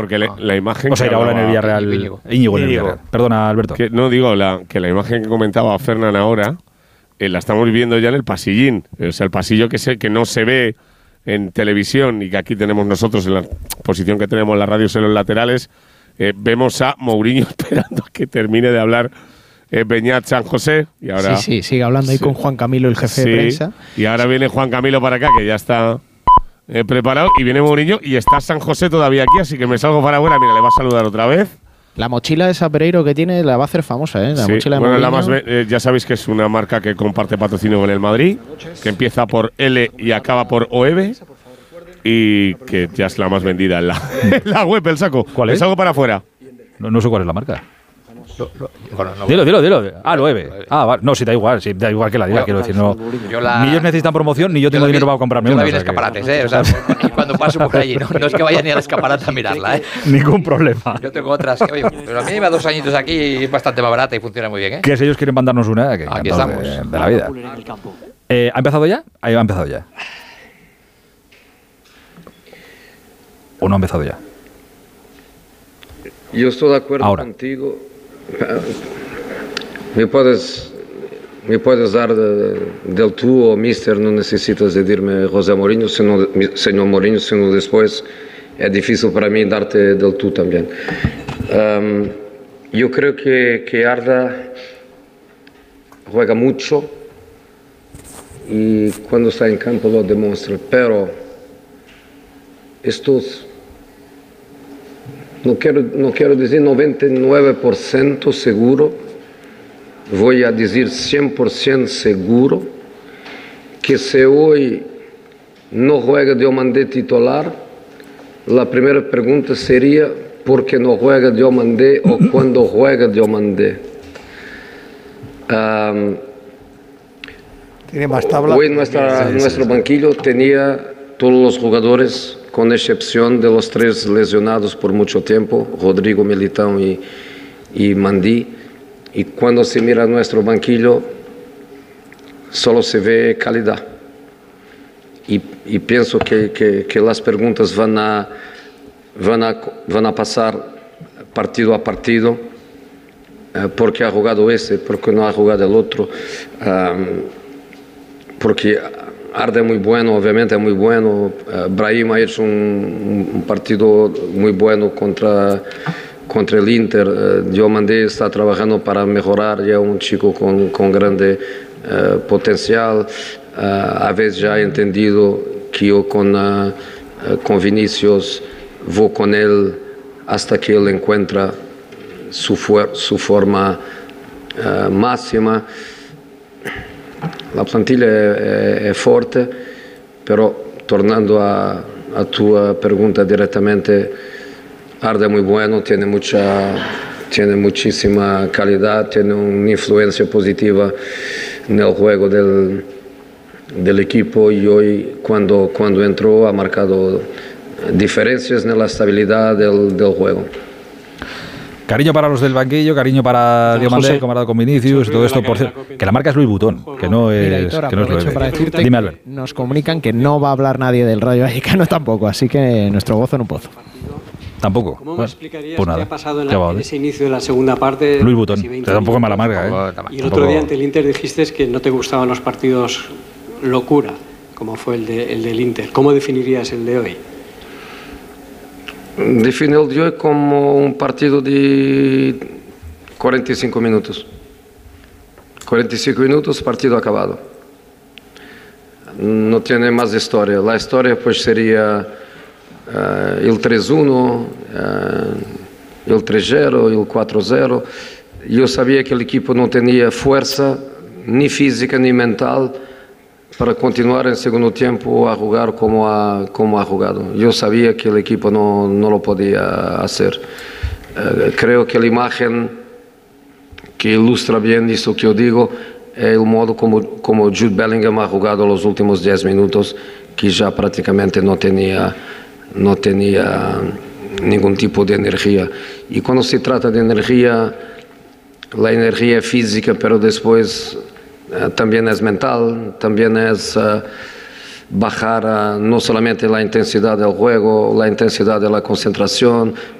porque la imagen... O sea, Iraola en el Villarreal. Íñigo en el Villarreal. Perdona, Alberto. Que, no, digo, que la imagen que comentaba Fernán ahora, la estamos viendo ya en el pasillín. O sea, el pasillo que no se ve en televisión y que aquí tenemos nosotros en la posición que tenemos en las radios en los laterales, vemos a Mourinho esperando a que termine de hablar Beñat San José. Y ahora, sí, sigue hablando ahí con Juan Camilo, el jefe de prensa. Y ahora viene Juan Camilo para acá, que ya está preparado, y viene Mourinho y está San José todavía aquí, así que me salgo para afuera. Mira, le va a saludar otra vez. La mochila de Pereiro que tiene la va a hacer famosa, ¿eh? La mochila de Mourinho. Ya sabéis que es una marca que comparte patrocinio con el Madrid, que empieza por L y acaba por OEB, y que ya es la más vendida en la web, el saco. ¿Cuál es? Me salgo para afuera. No sé cuál es la marca. Dilo. Ah, lo EVE. Vale. No, si da igual que la diga, quiero decir. No. Ni ellos necesitan promoción, ni yo tengo dinero para comprarme una. Yo la vi en escaparates, ¿eh? O sea, y cuando paso por allí, no es que vaya ni al escaparate a mirarla, ¿eh? Ningún problema. Yo tengo otras que, oye, pero a mí lleva 2 añitos aquí y es bastante más barata y funciona muy bien, ¿eh? Que si ellos quieren mandarnos una, que aquí estamos. De la vida. ¿Ha empezado ya? Ahí ha empezado ya. ¿O no ha empezado ya? Yo estoy de acuerdo ahora contigo. Me puedes dar del tú o mister, no necesitas de decirme José Mourinho, señor Mourinho, sino después es difícil para mí darte del tú también. Yo creo que Arda juega mucho y cuando está en campo lo demuestra, pero estos, no quiero decir 99% seguro, voy a decir 100% seguro que si hoy no juega Diomandé titular, la primera pregunta sería ¿por qué no juega Diomandé o cuándo juega Diomandé? Tiene más tabla. Hoy nuestro banquillo tenía todos los jugadores, con excepción de los 3 lesionados por mucho tiempo, Rodrigo, Militão y Mandí. Y cuando se mira nuestro banquillo, solo se ve calidad. Y pienso que las preguntas van a pasar partido a partido, porque ha jugado ese, porque no ha jugado el otro, porque Arda es muy bueno, obviamente es muy bueno. Brahim ha hecho un partido muy bueno contra el Inter. Diomandé está trabajando para mejorar, ya un chico con grande potencial. A veces ya he entendido que yo con Vinicius voy con él hasta que él encuentra su forma máxima. La plantilla es fuerte, pero tornando a tu pregunta directamente, Arda es muy bueno, tiene muchísima calidad, tiene una influencia positiva en el juego del equipo y hoy cuando entró ha marcado diferencias en la estabilidad del juego. Cariño para los del banquillo, cariño para Diomandé, comparado con Vinicius y todo esto. Por cierto, que la marca es Louis Vuitton, que no es, Mira, Hitor, que no es lo para decirte, Dime, Albert. nos comunican que no va a hablar nadie del Rayo Vallecano tampoco, así que nuestro gozo en un pozo. Tampoco. ¿Cómo me explicarías pues qué ha pasado en vale. ese inicio de la segunda parte? Louis Vuitton, tampoco es mala marca, ¿eh? Y el otro día ante el Inter dijiste que no te gustaban los partidos locura, como fue el del Inter. ¿Cómo definirías el de hoy? Defino el de hoy como un partido de 45 minutos. 45 minutos, partido acabado. No tiene más historia. La historia pues sería el 3-1, el 3-0, el 4-0. Yo sabía que el equipo no tenía fuerza, ni física ni mental, para continuar en segundo tiempo a jugar como ha jugado. Yo sabía que el equipo no lo podía hacer. Creo que la imagen que ilustra bien eso que yo digo es el modo como Jude Bellingham ha jugado los últimos 10 minutos, que ya prácticamente no tenía ningún tipo de energía. Y cuando se trata de energía, la energía es física, pero después también es mental, también es bajar no solamente la intensidad del juego, la intensidad de la concentración,